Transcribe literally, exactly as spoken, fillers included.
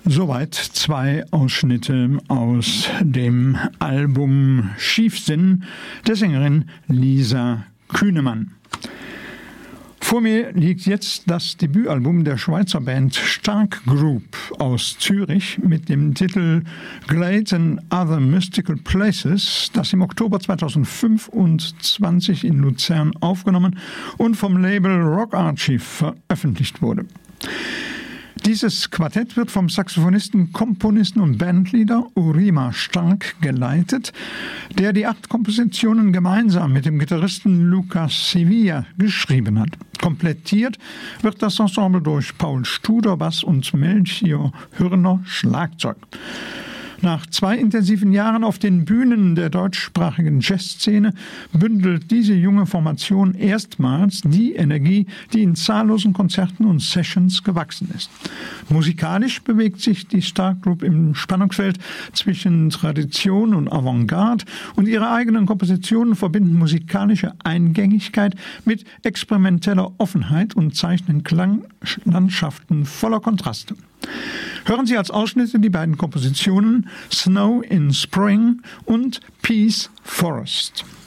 Soweit zwei Ausschnitte aus dem Album Schiefsinn der Sängerin Lisa Kühnemann. Vor mir liegt jetzt das Debütalbum der Schweizer Band Stark Group aus Zürich mit dem Titel Glade and Other Mystical Places, das im Oktober zweitausendfünfundzwanzig in Luzern aufgenommen und vom Label Rock Archive veröffentlicht wurde. Dieses Quartett wird vom Saxophonisten, Komponisten und Bandleader Urima Stark geleitet, der die acht Kompositionen gemeinsam mit dem Gitarristen Lucas Sevilla geschrieben hat. Komplettiert wird das Ensemble durch Paul Studer Bass und Melchior Hürner Schlagzeug. Nach zwei intensiven Jahren auf den Bühnen der deutschsprachigen Jazzszene bündelt diese junge Formation erstmals die Energie, die in zahllosen Konzerten und Sessions gewachsen ist. Musikalisch bewegt sich die Stark Group im Spannungsfeld zwischen Tradition und Avantgarde und ihre eigenen Kompositionen verbinden musikalische Eingängigkeit mit experimenteller Offenheit und zeichnen Klanglandschaften voller Kontraste. Hören Sie als Ausschnitte die beiden Kompositionen Snow in Spring und Peace Forest.